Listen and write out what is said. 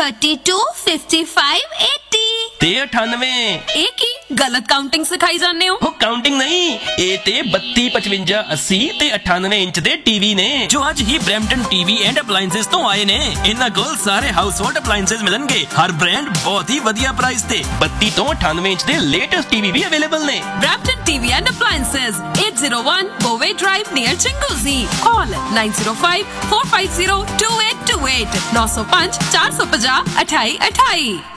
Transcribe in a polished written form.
32 55 80 ਤੇ 98 ਇਹ ਕੀ ਗਲਤ ਕਾਊਂਟਿੰਗ ਸਿਖਾਈ ਜਾਂਦੇ ਹੋ? ਉਹ ਕਾਊਂਟਿੰਗ ਨਹੀਂ, ਇਹ ਤੇ 32 55 80 ਤੇ 98 ਇੰਚ ਦੇ ਟੀਵੀ ਨੇ ਜੋ ਅੱਜ ਹੀ ਬ੍ਰੈਂਪਟਨ ਟੀਵੀ ਐਂਡ ਅਪਲਾਈਐਂਸਸ ਤੋਂ ਆਏ ਨੇ। ਇਹਨਾਂ ਕੋਲ ਸਾਰੇ ਹਾਊਸ ਹੋਲਡ ਅਪਲਾਈਐਂਸਸ ਮਿਲਣਗੇ, ਹਰ ਬ੍ਰਾਂਡ ਬਹੁਤ ਹੀ ਵਧੀਆ ਪ੍ਰਾਈਸ ਤੇ। 32 ਤੋਂ 98 ਇੰਚ ਦੇ ਲੇਟੈਸਟ ਟੀਵੀ ਵੀ ਅਵੇਲੇਬਲ ਨੇ। Brampton TV and Appliances, 801 Boway Drive near Chinguzi. Call 905 450 2828 905 450 2828।